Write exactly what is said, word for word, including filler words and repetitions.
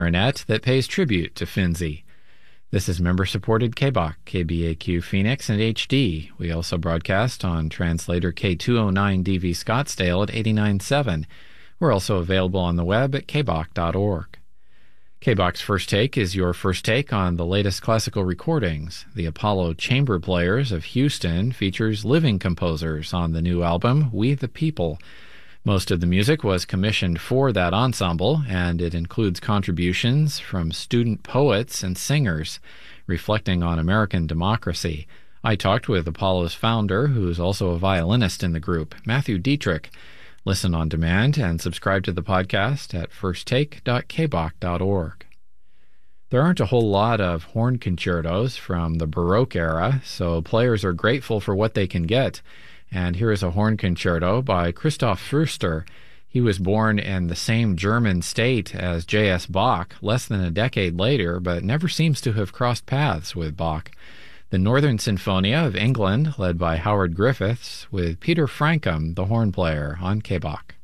Clarinet that pays tribute to Finzi. This is member-supported K B A Q, K B A Q Phoenix, and H D. We also broadcast on translator K two oh nine D V Scottsdale at eighty-nine point seven. We're also available on the web at k b a q dot org. K B A Q's First Take is your first take on the latest classical recordings. The Apollo Chamber Players of Houston features living composers on the new album, We the People. Most of the music was commissioned for that ensemble, and it includes contributions from student poets and singers, reflecting on American democracy. I talked with Apollo's founder, who is also a violinist in the group, Matthew Dietrich. Listen on demand and subscribe to the podcast at first take dot k b a q dot org. There aren't a whole lot of horn concertos from the Baroque era, so players are grateful for what they can get. And here is a horn concerto by Christoph Fürster. He was born in the same German state as J S Bach less than a decade later, but never seems to have crossed paths with Bach. The Northern Sinfonia of England, led by Howard Griffiths, with Peter Frankham, the horn player, on K B A Q.